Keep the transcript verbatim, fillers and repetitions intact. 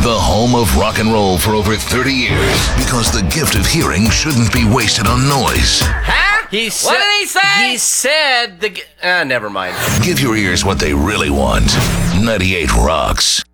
The home of rock and roll for over thirty years. Because the gift of hearing shouldn't be wasted on noise. Huh? He sa- What did he say? He said the... G- ah, never mind. Give your ears what they really want. ninety-eight Rocks.